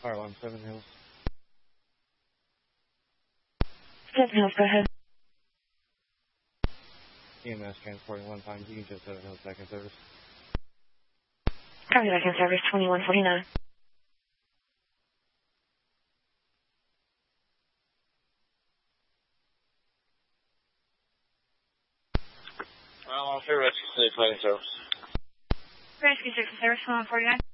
Fire alarm 7 Hills. 7 Hills, go ahead. EMS transporting 1 times each at 7 Hills back in service. Copy, back in service 2149. Well, I'm sure Rescue 6 back in service. Rescue 6 in service 2149.